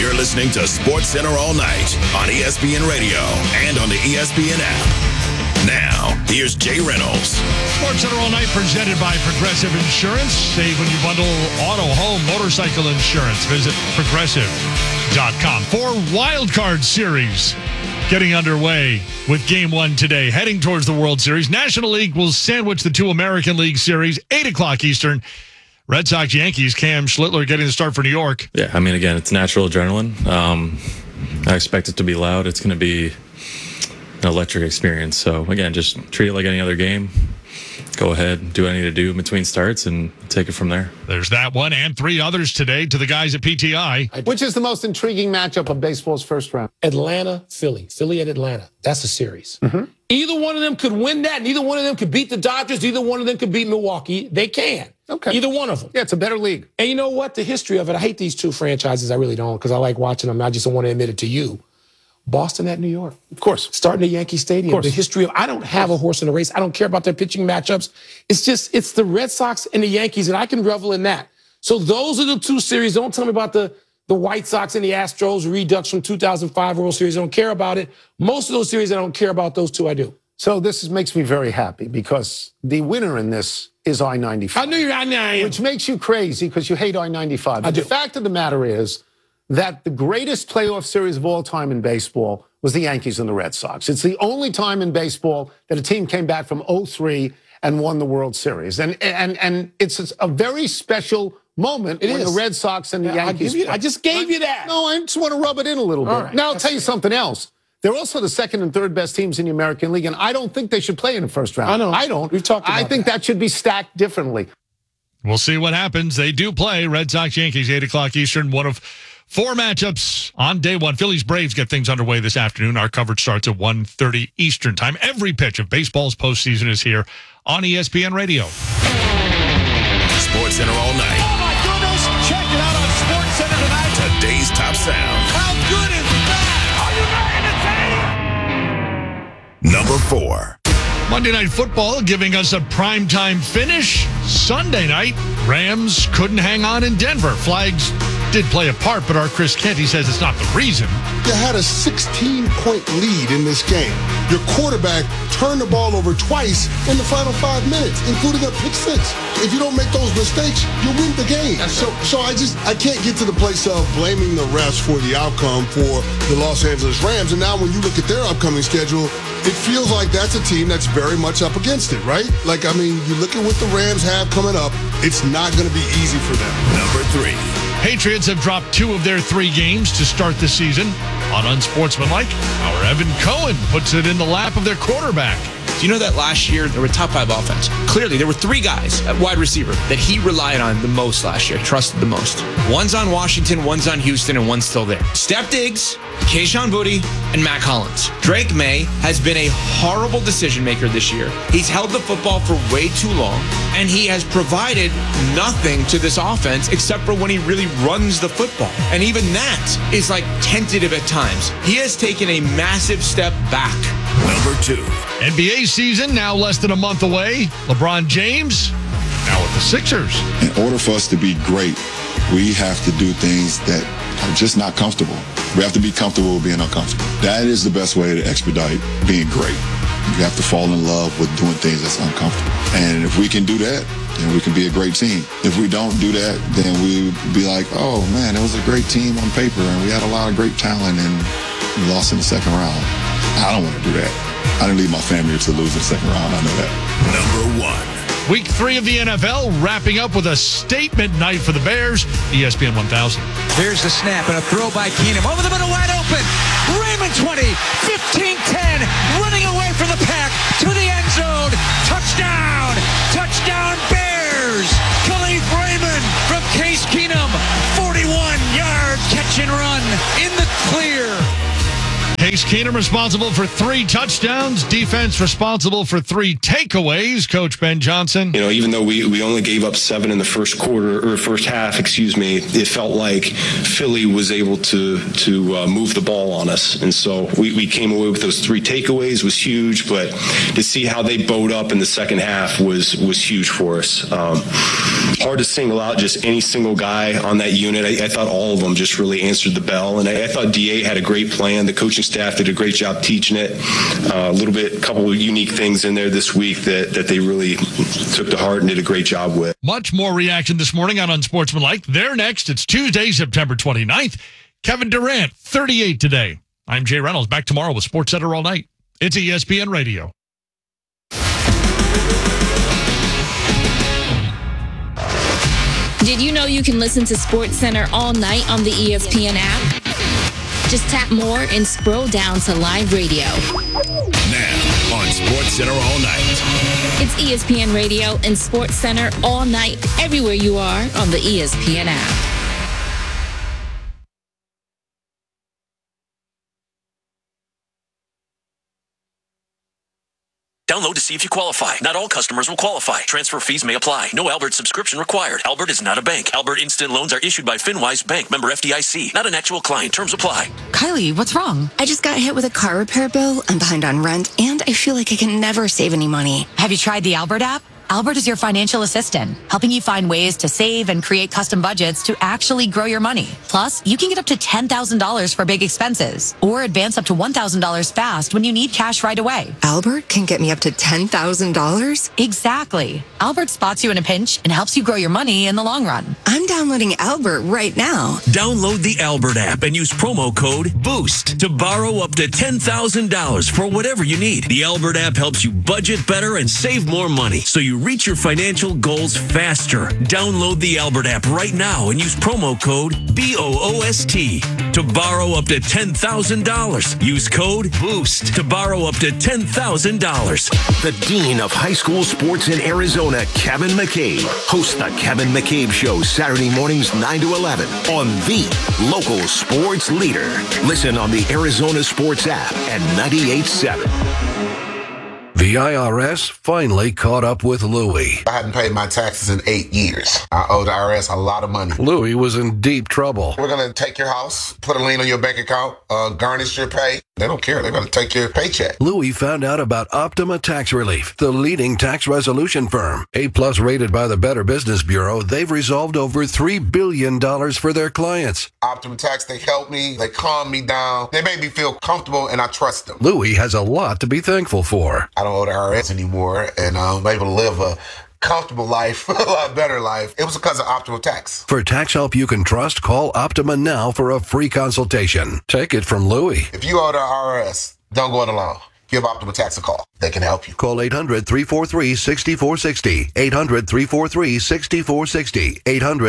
You're listening to Sports Center all night on ESPN Radio and on the ESPN app. Now, here's Jay Reynolds. Sports Center all night presented by Progressive Insurance. Save when you bundle auto, home, motorcycle insurance. Visit progressive.com. 4 wild card series getting underway with Game 1 today. Heading towards the World Series. National League will sandwich the 2 American League series, 8 o'clock Eastern. Red Sox, Yankees, Cam Schlittler getting the start for New York. Yeah, I mean, again, it's natural adrenaline. I expect it to be loud. It's going to be an electric experience. So, again, just treat it like any other game. Go ahead, do what I need to do in between starts, and take it from there. There's that one and 3 others today to the guys at PTI. Which is the most intriguing matchup of baseball's first round? Atlanta, Philly. Philly at Atlanta. That's a series. Mm-hmm. Either one of them could win that. Neither one of them could beat the Dodgers. Either one of them could beat Milwaukee. They can. Okay. Either one of them. Yeah, it's a better league. And you know what? The history of it, I hate these 2 franchises. I really don't, because I like watching them. I just don't want to admit it to you. Boston at New York. Of course. Starting at Yankee Stadium. The history of, I don't have a horse in the race. I don't care about their pitching matchups. It's the Red Sox and the Yankees, and I can revel in that. So those are the 2 series. Don't tell me about the White Sox and the Astros redux from 2005 World Series. I don't care about it. Most of those series, I don't care about. Those 2, I do. So this makes me very happy because the winner in this is I-95. I knew you. I am. Which makes you crazy because you hate I-95. But the fact of the matter is that the greatest playoff series of all time in baseball was the Yankees and the Red Sox. It's the only time in baseball that a team came back from 0-3 and won the World Series. And it's a very special moment when the Red Sox and the Yankees. I just gave you that. No, I just want to rub it in a little bit. Right. Now, I'll tell you something else. They're also the 2nd and 3rd best teams in the American League, and I don't think they should play in the first round. I know. I don't. We've talked about I think that should be stacked differently. We'll see what happens. They do play Red Sox, Yankees, 8 o'clock Eastern. One of 4 matchups on day 1. Phillies, Braves get things underway this afternoon. Our coverage starts at 1:30 Eastern time. Every pitch of baseball's postseason is here on ESPN Radio. Sports Center all night. Oh, my goodness. Check it out on Sports Center tonight. Today's top sound. How good is that? Are you ready to take? Number 4. Monday Night Football giving us a primetime finish. Sunday night, Rams couldn't hang on in Denver. Flags did play a part, but our Chris Kenty says it's not the reason. You had a 16-point lead in this game. Your quarterback turned the ball over twice in the final 5 minutes, including a pick 6. If you don't make those mistakes, you win the game. So I can't get to the place of blaming the refs for the outcome for the Los Angeles Rams. And now when you look at their upcoming schedule, it feels like that's a team that's very much up against it, right? Like, I mean, you look at what the Rams have coming up, it's not going to be easy for them. Number 3. Patriots have dropped 2 of their 3 games to start the season on unsportsmanlike. Our Evan Cohen puts it in the lap of their quarterback. Do you know that last year they were top 5 offense? Clearly, there were 3 guys at wide receiver that he relied on the most last year, trusted the most. One's on Washington, one's on Houston, and one's still there. Steph Diggs, Kayshon Boutte, and Matt Collins. Drake May has been a horrible decision maker this year. He's held the football for way too long, and he has provided nothing to this offense except for when he really runs the football. And even that is like tentative at times. He has taken a massive step back. Number 2. NBA season now less than a month away. LeBron James now with the Sixers. In order for us to be great, we have to do things that are just not comfortable. We have to be comfortable with being uncomfortable. That is the best way to expedite being great. You have to fall in love with doing things that's uncomfortable. And if we can do that, then we can be a great team. If we don't do that, then we be like, oh man, it was a great team on paper and we had a lot of great talent and we lost in the second round. I don't want to do that. I didn't leave my family to lose in the second round. I know that. Number 1. Week 3 of the NFL wrapping up with a statement night for the Bears. ESPN 1000. Here's the snap and a throw by Keenum. Over the middle, wide open. Raymond 20, 15-10. Running away from the pack to the end zone. Touchdown. Touchdown Bears. Khalif Raymond from Case Keenum. 41-yard catch and run in the clear. Case Keenum responsible for 3 touchdowns. Defense responsible for 3 takeaways. Coach Ben Johnson. You know, even though we only gave up 7 in the first half, it felt like Philly was able to move the ball on us. And so we came away with those 3 takeaways was huge, but to see how they bowed up in the second half was huge for us. hard to single out just any single guy on that unit. I thought all of them just really answered the bell, and I thought DA had a great plan. The coaching staff did a great job teaching it. A couple of unique things in there this week that they really took to heart and did a great job with. Much more reaction this morning on Unsportsmanlike. They're next. It's Tuesday, September 29th. Kevin Durant, 38 today. I'm Jay Reynolds. Back tomorrow with SportsCenter all night. It's ESPN Radio. Did you know you can listen to SportsCenter all night on the ESPN app? Just tap more and scroll down to live radio. Now on SportsCenter all night. It's ESPN Radio and SportsCenter all night, everywhere you are on the ESPN app. Download to see if you qualify. Not all customers will qualify. Transfer fees may apply. No Albert subscription required. Albert is not a bank. Albert Instant Loans are issued by FinWise Bank, member FDIC. Not an actual client. Terms apply. Kylie, what's wrong? I just got hit with a car repair bill. I'm behind on rent, and I feel like I can never save any money. Have you tried the Albert app? Albert is your financial assistant, helping you find ways to save and create custom budgets to actually grow your money. Plus, you can get up to $10,000 for big expenses or advance up to $1,000 fast when you need cash right away. Albert can get me up to $10,000? Exactly. Albert spots you in a pinch and helps you grow your money in the long run. I'm downloading Albert right now. Download the Albert app and use promo code BOOST to borrow up to $10,000 for whatever you need. The Albert app helps you budget better and save more money, so you reach your financial goals faster. Download the Albert app right now and use promo code BOOST to borrow up to $10,000. Use code BOOST to borrow up to $10,000. The Dean of High School Sports in Arizona, Kevin McCabe, hosts the Kevin McCabe Show Saturday mornings 9 to 11 on the local sports leader. Listen on the Arizona Sports app and 98.7. The IRS finally caught up with Louie. I hadn't paid my taxes in 8 years. I owe the IRS a lot of money. Louie was in deep trouble. We're going to take your house, put a lien on your bank account, garnish your pay. They don't care. They're going to take your paycheck. Louie found out about Optima Tax Relief, the leading tax resolution firm. A-plus rated by the Better Business Bureau, they've resolved over $3 billion for their clients. Optima Tax, they helped me. They calmed me down. They made me feel comfortable, and I trust them. Louie has a lot to be thankful for. I don't owe the IRS anymore, and I'm able to live a comfortable life, a lot better life. It was because of Optima Tax. For tax help you can trust, call Optima now for a free consultation. Take it from Louie. If you owe the IRS, don't go it alone. Give Optima Tax a call. They can help you. Call 800-343-6460. 800-343-6460.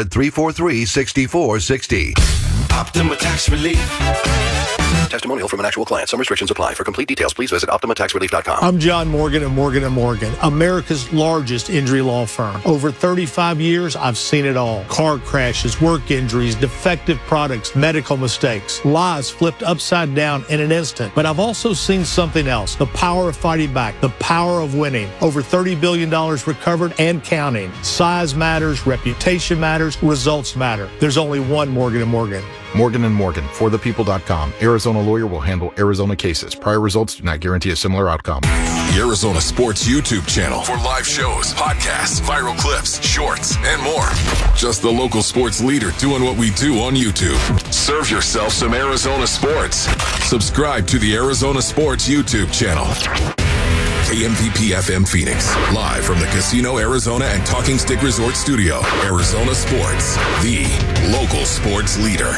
800-343-6460. Optima Tax Relief. Testimonial from an actual client. Some restrictions apply. For complete details, please visit OptimaTaxRelief.com. I'm John Morgan of Morgan & Morgan, America's largest injury law firm. Over 35 years, I've seen it all. Car crashes, work injuries, defective products, medical mistakes, lives flipped upside down in an instant. But I've also seen something else. The power of fighting back. The power of winning. Over $30 billion recovered and counting. Size matters. Reputation matters. Results matter. There's only one Morgan & Morgan. Morgan & Morgan, forthepeople.com. Arizona lawyer will handle Arizona cases. Prior results do not guarantee a similar outcome. The Arizona Sports YouTube channel for live shows, podcasts, viral clips, shorts, and more. Just the local sports leader doing what we do on YouTube. Serve yourself some Arizona sports. Subscribe to the Arizona Sports YouTube channel. KMVP FM Phoenix, live from the Casino Arizona and Talking Stick Resort Studio. Arizona Sports, the local sports leader.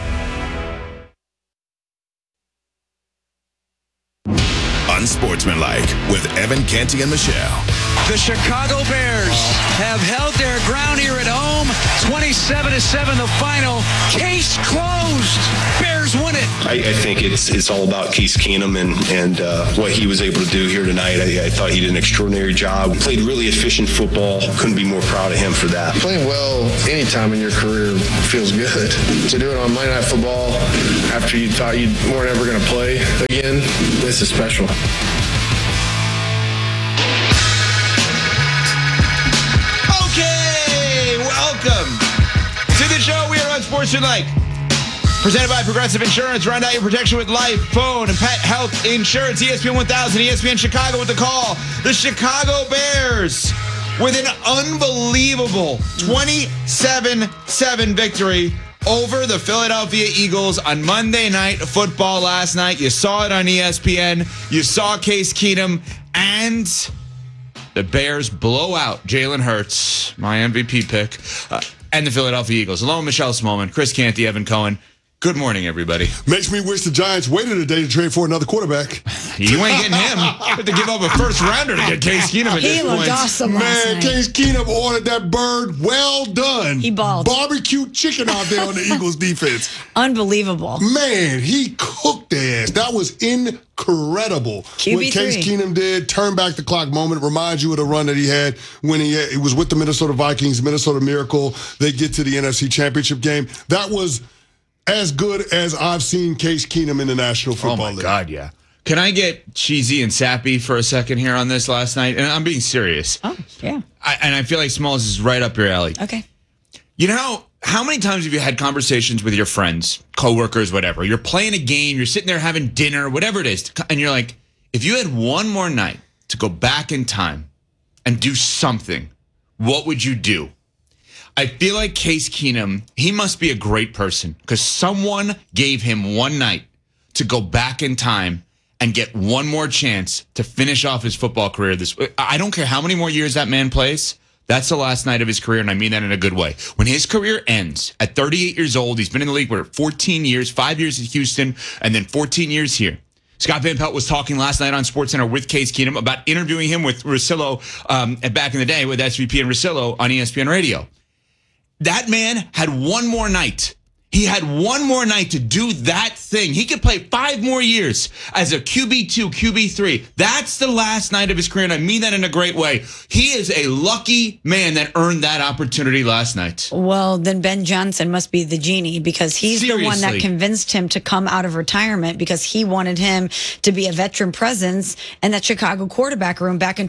Unsportsmanlike with Evan Canty and Michelle. The Chicago Bears have held their ground here at home. 27-7 the final. Case closed. Bears win it. I think it's all about Case Keenum and what he was able to do here tonight. I thought he did an extraordinary job. Played really efficient football. Couldn't be more proud of him for that. Playing well anytime in your career feels good. To do it on Monday Night Football after you thought you weren't ever going to play again, this is special. Welcome to the show. We are on Sportsmanlike, presented by Progressive Insurance. Round out your protection with life, phone, and pet health insurance. ESPN 1000, ESPN Chicago with the call. The Chicago Bears with an unbelievable 27-7 victory over the Philadelphia Eagles on Monday Night Football last night. You saw it on ESPN. You saw Case Keenum, and the Bears blow out Jalen Hurts, my MVP pick, and the Philadelphia Eagles. Hello, Michelle Smallman, Chris Canty, Evan Cohen. Good morning, everybody. Makes me wish the Giants waited a day to trade for another quarterback. You ain't getting him. You have to give up a first rounder to get Case Keenum at this point. He looked awesome last night. Case Keenum ordered that bird. Well done. He balled. Barbecue chicken out there on the Eagles defense. Unbelievable. Man, he cooked their ass. That was incredible. QB3. What Case Keenum did, turn back the clock moment, reminds you of the run that he had when he was with the Minnesota Vikings, Minnesota Miracle. They get to the NFC Championship game. That was as good as I've seen Case Keenum in the National Football League. Oh, my God, yeah. Can I get cheesy and sappy for a second here on this last night? And I'm being serious. Oh, yeah. I feel like Smalls is right up your alley. Okay. You know, how many times have you had conversations with your friends, coworkers, whatever? You're playing a game, you're sitting there having dinner, whatever it is, and you're like, if you had one more night to go back in time and do something, what would you do? I feel like Case Keenum, he must be a great person because someone gave him one night to go back in time and get one more chance to finish off his football career. I don't care how many more years that man plays. That's the last night of his career, and I mean that in a good way. When his career ends at 38 years old, he's been in the league for 14 years, 5 years in Houston, and then 14 years here. Scott Van Pelt was talking last night on SportsCenter with Case Keenum about interviewing him with Russillo back in the day with SVP and Russillo on ESPN Radio. That man had one more night. He had one more night to do that thing. He could play 5 more years as a QB2, QB3. That's the last night of his career, and I mean that in a great way. He is a lucky man that earned that opportunity last night. Well, then Ben Johnson must be the genie because he's the one that convinced him to come out of retirement because he wanted him to be a veteran presence in that Chicago quarterback room back in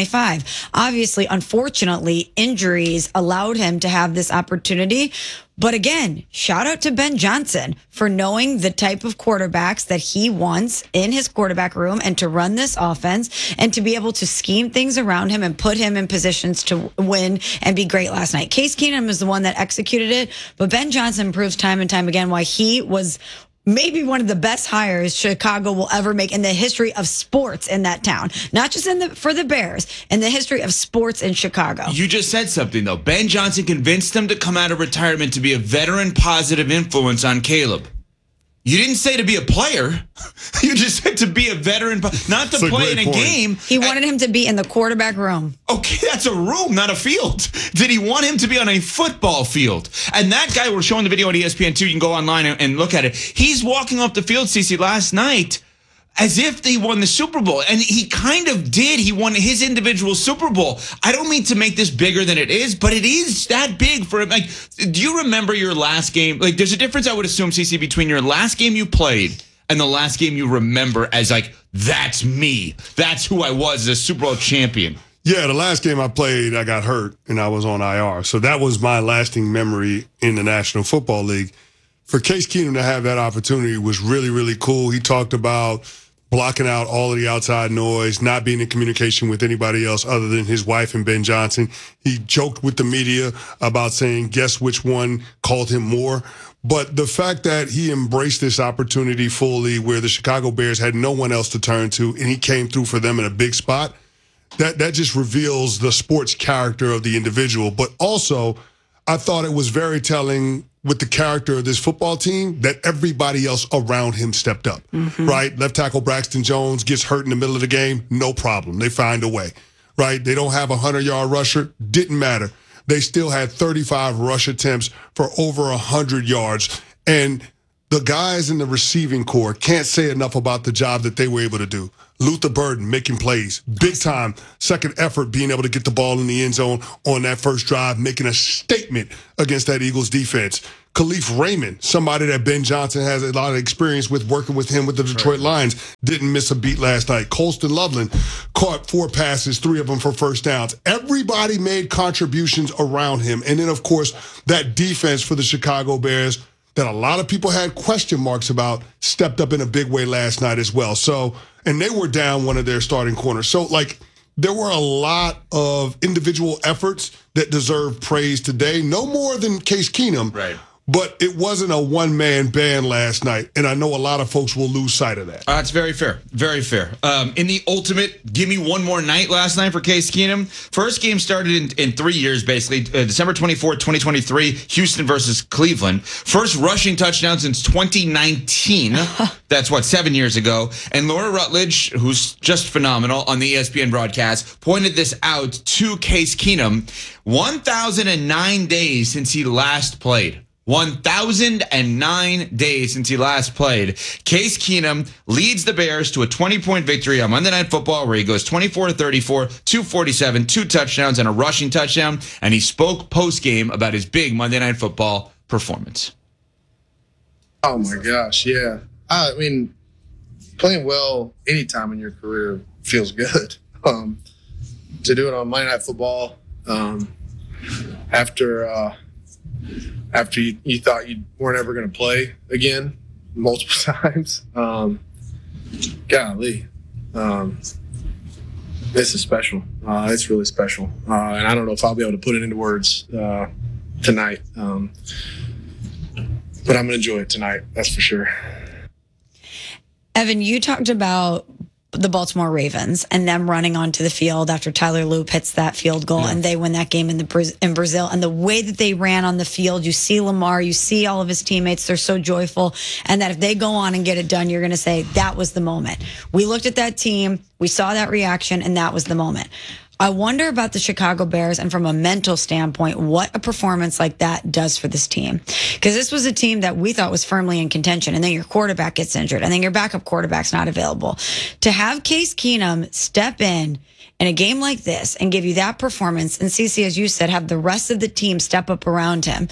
2025. Obviously, unfortunately, injuries allowed him to have this opportunity. But again, shout out to Ben Johnson for knowing the type of quarterbacks that he wants in his quarterback room and to run this offense and to be able to scheme things around him and put him in positions to win and be great last night. Case Keenum is the one that executed it, but Ben Johnson proves time and time again why he was maybe one of the best hires Chicago will ever make in the history of sports in that town. Not just for the Bears, in the history of sports in Chicago. You just said something, though. Ben Johnson convinced him to come out of retirement to be a veteran positive influence on Caleb. You didn't say to be a player. You just said to be a veteran, not to play in a game. He wanted him to be in the quarterback room. Okay, that's a room, not a field. Did he want him to be on a football field? And that guy, we're showing the video on ESPN2. You can go online and look at it. He's walking off the field, CeCe, last night as if they won the Super Bowl. And he kind of did. He won his individual Super Bowl. I don't mean to make this bigger than it is, but it is that big for him. Like, do you remember your last game? Like, there's a difference, I would assume, CeCe, between your last game you played and the last game you remember as, like, that's me. That's who I was as a Super Bowl champion. Yeah, the last game I played, I got hurt, and I was on IR. So that was my lasting memory in the National Football League. For Case Keenum to have that opportunity was really, really cool. He talked about blocking out all of the outside noise, not being in communication with anybody else other than his wife and Ben Johnson. He joked with the media about saying, guess which one called him more. But the fact that he embraced this opportunity fully where the Chicago Bears had no one else to turn to, and he came through for them in a big spot, that just reveals the sports character of the individual. But also, I thought it was very telling with the character of this football team that everybody else around him stepped up, right? Left tackle Braxton Jones gets hurt in the middle of the game, no problem. They find a way, right? They don't have a 100-yard rusher, didn't matter. They still had 35 rush attempts for over 100 yards. And the guys in the receiving corps can't say enough about the job that they were able to do. Luther Burden making plays, big time, second effort, being able to get the ball in the end zone on that first drive, making a statement against that Eagles defense. Khalif Raymond, somebody that Ben Johnson has a lot of experience with, working with him with the Detroit Lions, didn't miss a beat last night. Colston Loveland caught 4 passes, 3 of them for first downs. Everybody made contributions around him. And then, of course, that defense for the Chicago Bears that a lot of people had question marks about stepped up in a big way last night as well. So, and they were down one of their starting corners. So, like, there were a lot of individual efforts that deserve praise today. No more than Case Keenum. Right. But it wasn't a one-man band last night, and I know a lot of folks will lose sight of that. That's very fair. Very fair. In the ultimate, give me one more night last night for Case Keenum. First game started in 3 years, basically. December 24th, 2023, Houston versus Cleveland. First rushing touchdown since 2019. That's, 7 years ago. And Laura Rutledge, who's just phenomenal on the ESPN broadcast, pointed this out to Case Keenum. 1,009 days since he last played. 1,009 days since he last played. Case Keenum leads the Bears to a 20-point victory on Monday Night Football where he goes 24-34, 247, 2 touchdowns, and a rushing touchdown. And he spoke post-game about his big Monday Night Football performance. Oh, my gosh, yeah. I mean, playing well anytime in your career feels good. To do it on Monday Night Football after you thought you weren't ever going to play again multiple times. Golly. This is special. It's really special. And I don't know if I'll be able to put it into words tonight. But I'm going to enjoy it tonight. That's for sure. Evan, you talked about the Baltimore Ravens and them running onto the field after Tyler Loop hits that field goal and they win that game in Brazil. And the way that they ran on the field, you see Lamar, you see all of his teammates, they're so joyful. And that if they go on and get it done, you're going to say that was the moment. We looked at that team, we saw that reaction, and that was the moment. I wonder about the Chicago Bears and from a mental standpoint, what a performance like that does for this team. Because this was a team that we thought was firmly in contention, and then your quarterback gets injured, and then your backup quarterback's not available. To have Case Keenum step in a game like this and give you that performance, and CeCe, as you said, have the rest of the team step up around him.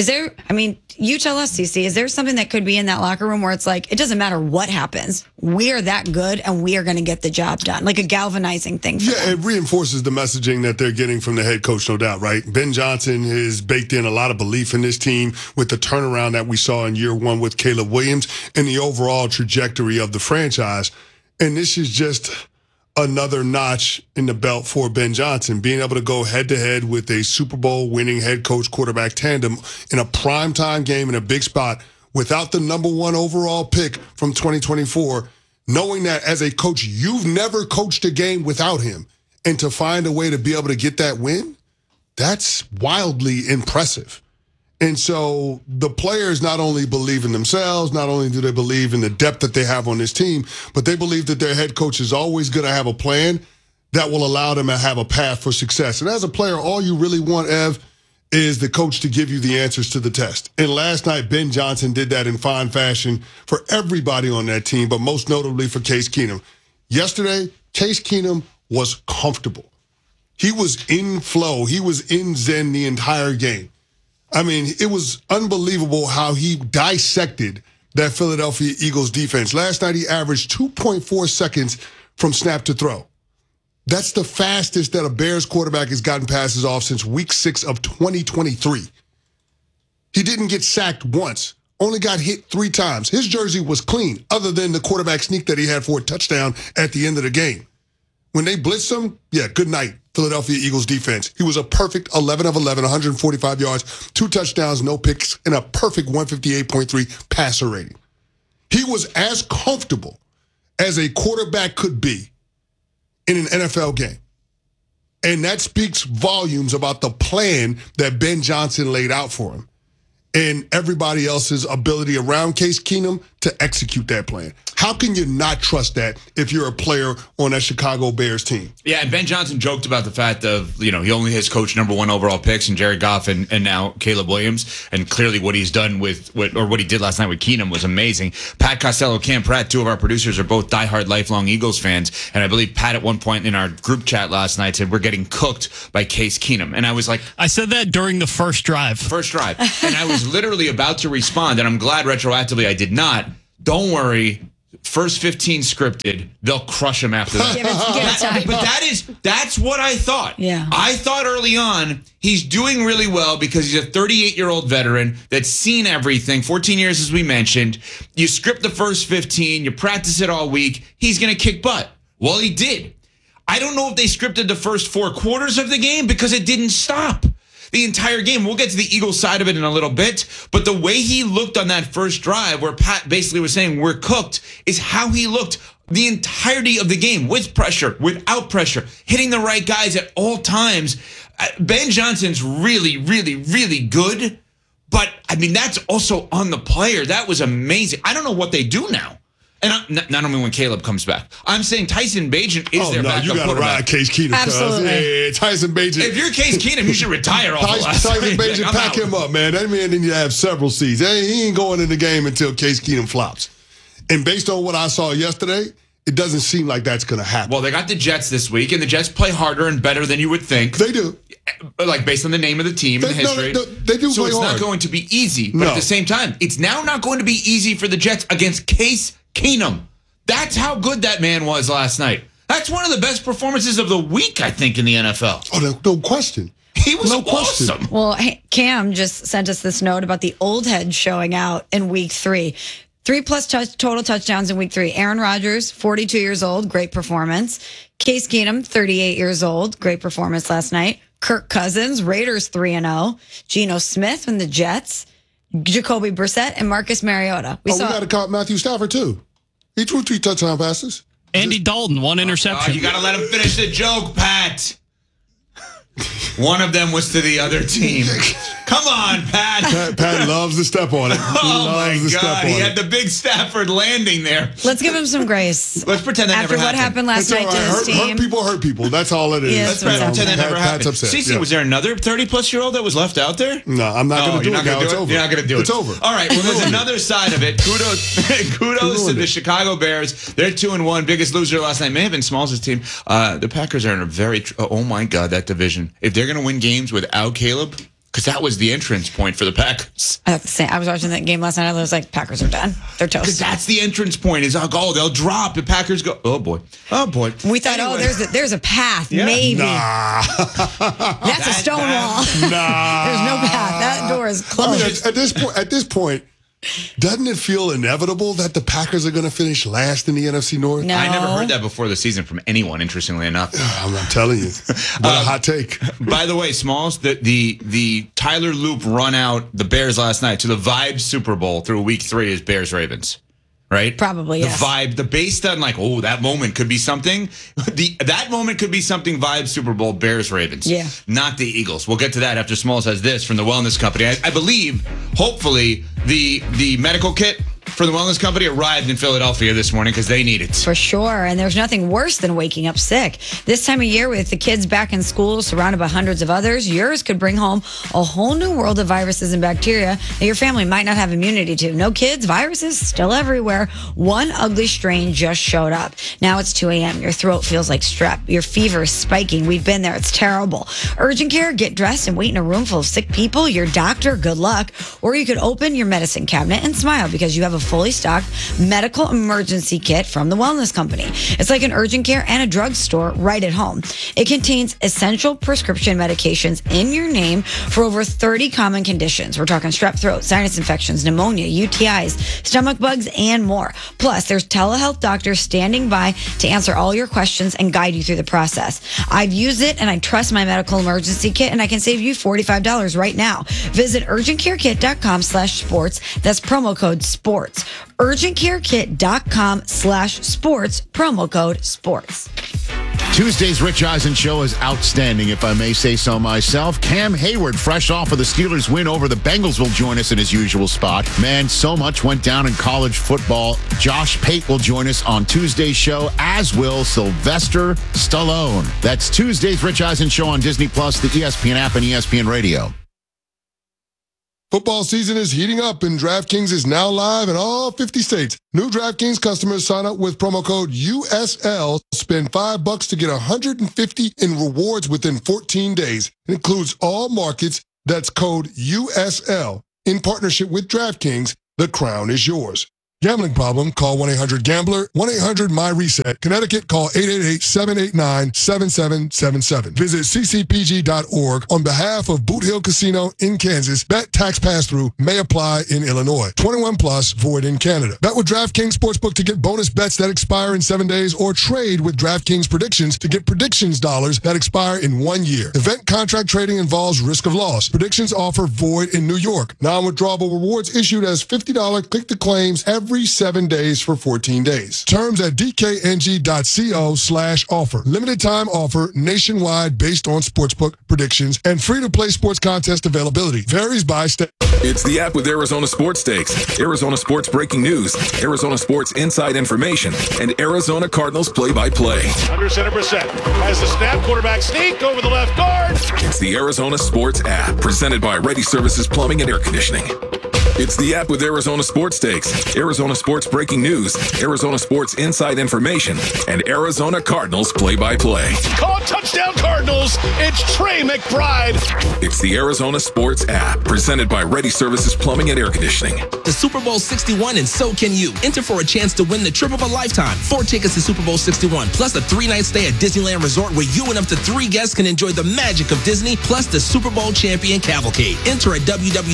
You tell us, CeCe, is there something that could be in that locker room where it's like, it doesn't matter what happens, we are that good and we are going to get the job done, like a galvanizing thing for them. It reinforces the messaging that they're getting from the head coach, no doubt, right? Ben Johnson has baked in a lot of belief in this team with the turnaround that we saw in year one with Caleb Williams and the overall trajectory of the franchise. And this is just another notch in the belt for Ben Johnson, being able to go head-to-head with a Super Bowl winning head coach quarterback tandem in a primetime game in a big spot without the number 1 overall pick from 2024, knowing that as a coach, you've never coached a game without him. And to find a way to be able to get that win, that's wildly impressive. And so the players not only believe in themselves, not only do they believe in the depth that they have on this team, but they believe that their head coach is always going to have a plan that will allow them to have a path for success. And as a player, all you really want, Ev, is the coach to give you the answers to the test. And last night, Ben Johnson did that in fine fashion for everybody on that team, but most notably for Case Keenum. Yesterday, Case Keenum was comfortable. He was in flow. He was in zen the entire game. I mean, it was unbelievable how he dissected that Philadelphia Eagles defense. Last night, he averaged 2.4 seconds from snap to throw. That's the fastest that a Bears quarterback has gotten passes off since week 6 of 2023. He didn't get sacked once, only got hit 3 times. His jersey was clean, other than the quarterback sneak that he had for a touchdown at the end of the game. When they blitzed him, good night, Philadelphia Eagles defense. He was a perfect 11 of 11, 145 yards, 2 touchdowns, no picks, and a perfect 158.3 passer rating. He was as comfortable as a quarterback could be in an NFL game. And that speaks volumes about the plan that Ben Johnson laid out for him and everybody else's ability around Case Keenum to execute that plan. How can you not trust that if you're a player on that Chicago Bears team? Yeah, and Ben Johnson joked about the fact of, he only has coached number 1 overall picks and Jared Goff and now Caleb Williams. And clearly what he's done what he did last night with Keenum was amazing. Pat Costello, Cam Pratt, 2 of our producers, are both diehard lifelong Eagles fans. And I believe Pat at one point in our group chat last night said, we're getting cooked by Case Keenum. And I was like... I said that during the first drive. And I was literally about to respond, and I'm glad retroactively I did not. Don't worry. First 15 scripted, they'll crush him after that. Give it time. But that's what I thought. Yeah. I thought early on he's doing really well because he's a 38-year-old veteran that's seen everything, 14 years as we mentioned. You script the first 15, you practice it all week, he's going to kick butt. Well, he did. I don't know if they scripted the first 4 quarters of the game because it didn't stop the entire game. We'll get to the Eagles side of it in a little bit, but the way he looked on that first drive where Pat basically was saying we're cooked is how he looked the entirety of the game, with pressure, without pressure, hitting the right guys at all times. Ben Johnson's really, really, really good, but I mean, that's also on the player. That was amazing. I don't know what they do now. And not only when Caleb comes back. I'm saying Tyson Bagent is their backup quarterback. You got to ride Case Keenum. Absolutely. Yeah, Tyson Bagent. If you're Case Keenum, you should retire off the last Tyson Bagent, pack him up, man. That man need to have several seats. He ain't going in the game until Case Keenum flops. And based on what I saw yesterday, it doesn't seem like that's going to happen. Well, they got the Jets this week, and the Jets play harder and better than you would think. They do. Like, based on the name of the team and the history. They do so play it's hard. not going to be easy. But at the same time, it's now not going to be easy for the Jets against Case Keenum. That's how good that man was last night. That's one of the best performances of the week, I think, in the NFL. Oh, no question. He was awesome. Well, Cam just sent us this note about the old heads showing out in week 3. 3+ total touchdowns in week 3. Aaron Rodgers, 42 years old, great performance. Case Keenum, 38 years old, great performance last night. Kirk Cousins, Raiders 3-0. Geno Smith from the Jets. Jacoby Brissett and Marcus Mariota. We got to count Matthew Stafford, too. He threw 3 touchdown passes. Andy Dalton, 1 interception. You got to let him finish the joke, Pat. One of them was to the other team. Come on, Pat. Pat loves to step on it. Oh, my God. He had the big Stafford landing there. Let's give him some grace. Let's pretend that After never happened. what happened last night to his team. Hurt people. That's all it is. Yeah, Let's pretend that never happened. Pat's upset. Cece, was there another 30-plus-year-old that was left out there? No, I'm not going to do it now. It's over. You're not going to do it. It's over. All right, well, there's another side of it. Kudos to the Chicago Bears. They're 2-1. Biggest loser last night may have been Smalls' team. The Packers are in a very, oh, my God, that division. If they're going to win games without Caleb, because that was the entrance point for the Packers. I have to say, I was watching that game last night. I was like, Packers are done. They're toast. Because that's the entrance point. Is they'll drop. The Packers go. Oh boy. We thought, there's a path, maybe. Nah. That's a stone wall. Nah. There's no path. That door is closed. I mean, at this point, doesn't it feel inevitable that the Packers are going to finish last in the NFC North? No. I never heard that before the season from anyone, interestingly enough. I'm telling you. What a hot take. By the way, Smalls, the Tyler Loop run out the Bears last night to the Vibe Super Bowl through week 3 is Bears-Ravens. Right? Probably, yes. The vibe, the base done like, oh, that moment could be something. That moment could be something. Vibe Super Bowl, Bears Ravens. Yeah. Not the Eagles. We'll get to that after Smalls has this from the Wellness Company. I believe, hopefully, the medical kit for the Wellness Company arrived in Philadelphia this morning because they need it. For sure. And there's nothing worse than waking up sick. This time of year with the kids back in school, surrounded by hundreds of others, yours could bring home a whole new world of viruses and bacteria that your family might not have immunity to. No kids, viruses still everywhere. One ugly strain just showed up. Now it's 2 a.m. Your throat feels like strep. Your fever is spiking. We've been there. It's terrible. Urgent care, get dressed and wait in a room full of sick people. Your doctor, good luck. Or you could open your medicine cabinet and smile because you have a fully stocked medical emergency kit from the Wellness Company. It's like an urgent care and a drugstore right at home. It contains essential prescription medications in your name for over 30 common conditions. We're talking strep throat, sinus infections, pneumonia, UTIs, stomach bugs, and more. Plus, there's telehealth doctors standing by to answer all your questions and guide you through the process. I've used it and I trust my medical emergency kit, and I can save you $45 right now. Visit urgentcarekit.com/sports. That's promo code SPORTS. urgentcarekit.com/sports, promo code SPORTS. Tuesday's Rich Eisen show is outstanding, if I may say so myself. Cam Hayward, fresh off of the Steelers' win over the Bengals, will join us in his usual spot. Man, so much went down in college football. Josh Pate will join us on Tuesday's show, as will Sylvester Stallone. That's Tuesday's Rich Eisen show on Disney+, the ESPN app, and ESPN Radio. Football season is heating up, and DraftKings is now live in all 50 states. New DraftKings customers sign up with promo code USL. Spend $5 to get $150 in rewards within 14 days. It includes all markets. That's code USL. In partnership with DraftKings, the crown is yours. Gambling problem? Call 1-800-GAMBLER, 1-800-MY-RESET. Connecticut, call 888-789-7777. Visit ccpg.org on behalf of Boot Hill Casino in Kansas. Bet tax pass-through may apply in Illinois. 21 plus, void in Canada. Bet with DraftKings Sportsbook to get bonus bets that expire in 7 days, or trade with DraftKings Predictions to get predictions dollars that expire in 1 year. Event contract trading involves risk of loss. Predictions offer void in New York. Non-withdrawable rewards issued as $50 click-to-claims every 7 days for 14 days. Terms at dkng.co/offer. Limited time offer nationwide based on sportsbook predictions and free-to-play sports contest availability. Varies by state. It's the app with Arizona Sports Stakes, Arizona Sports breaking news, Arizona Sports inside information, and Arizona Cardinals play-by-play. Under center Brissett has the snap, quarterback sneak over the left guard. It's the Arizona Sports app, presented by Ready Services Plumbing and Air Conditioning. It's the app with Arizona Sports Stakes, Arizona Sports breaking news, Arizona Sports inside information, and Arizona Cardinals play-by-play. Call touchdown Cardinals. It's Trey McBride. It's the Arizona Sports app, presented by Ready Services Plumbing and Air Conditioning. The Super Bowl 61, and so can you. Enter for a chance to win the trip of a lifetime. 4 tickets to Super Bowl 61, plus a 3-night stay at Disneyland Resort, where you and up to 3 guests can enjoy the magic of Disney, plus the Super Bowl champion cavalcade. Enter at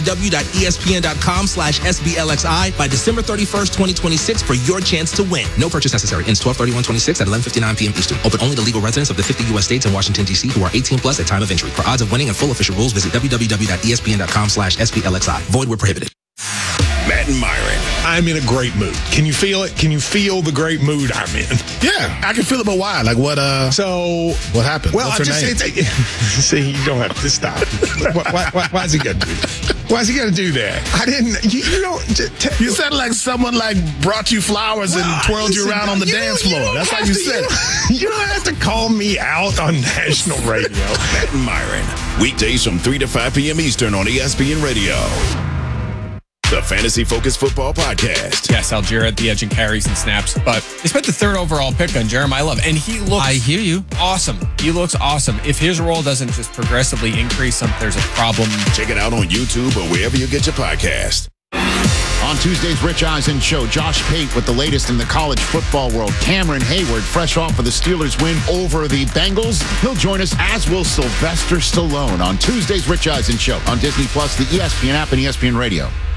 www.espn.com/SBLXI by December 31st, 2026 for your chance to win. No purchase necessary. Ends 12/31/26 at 11:59 p.m. Eastern. Open only to legal residents of the 50 U.S. states and Washington, D.C. who are 18 plus at time of entry. For odds of winning and full official rules, visit www.espn.com/SBLXI. Void where prohibited. Matt and Myron. I'm in a great mood. Can you feel it? Can you feel the great mood I'm in? Yeah, I can feel it, but why? Like what? So what happened? Well, What's I her just name? see. You don't have to stop. Why is he gonna do that? Why is he gonna do that? I didn't. You don't. You said like someone like brought you flowers and twirled you around on the dance floor. That's how you said it. You don't have to call me out on national radio. Matt and Myron, weekdays from 3 to 5 p.m. Eastern on ESPN Radio. The Fantasy Focus Football Podcast. Yes, Algier at the edge and carries and snaps. But they spent the 3rd overall pick on Jeremiah Love, and he looks... I hear you. Awesome. He looks awesome. If his role doesn't just progressively increase, there's a problem. Check it out on YouTube or wherever you get your podcast. On Tuesday's Rich Eisen Show, Josh Pate with the latest in the college football world. Cameron Hayward, fresh off of the Steelers' win over the Bengals. He'll join us, as will Sylvester Stallone, on Tuesday's Rich Eisen Show on Disney Plus, the ESPN app, and ESPN Radio.